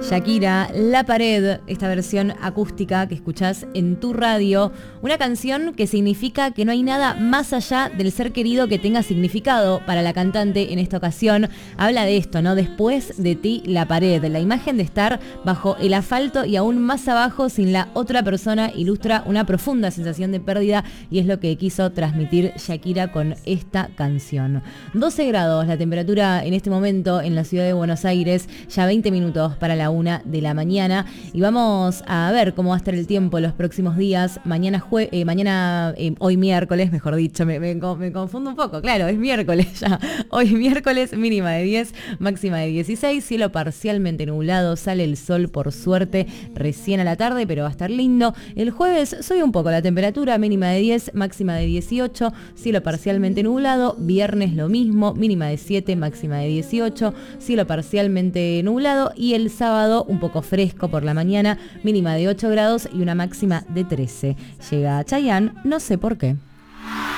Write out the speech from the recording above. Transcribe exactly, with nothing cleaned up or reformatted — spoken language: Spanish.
Shakira, La Pared, esta versión acústica que escuchás en tu radio, una canción que significa que no hay nada más allá del ser querido que tenga significado para la cantante en esta ocasión. Habla de esto, ¿no? Después de ti, La Pared, la imagen de estar bajo el asfalto y aún más abajo sin la otra persona ilustra una profunda sensación de pérdida y es lo que quiso transmitir Shakira con esta canción. doce grados la temperatura en este momento en la ciudad de Buenos Aires, ya veinte minutos para la una de la mañana y vamos a ver cómo va a estar el tiempo los próximos días. Mañana, jue eh, mañana eh, hoy miércoles, mejor dicho, me, me, me confundo un poco, claro, es miércoles ya. Hoy miércoles, mínima de diez, máxima de dieciséis, cielo parcialmente nublado, sale el sol por suerte recién a la tarde, pero va a estar lindo. El jueves sube un poco la temperatura, mínima de diez, máxima de dieciocho, cielo parcialmente nublado. Viernes lo mismo, mínima de siete, máxima de dieciocho, cielo parcialmente nublado. Y el sábado un poco fresco por la mañana, mínima de ocho grados y una máxima de trece. Llega Chayanne, no sé por qué.